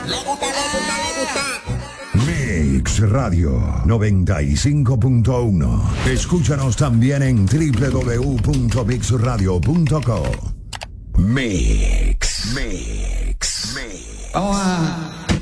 Mix Radio 95.1. Escúchanos también en www.mixradio.co. Mix. Vamos a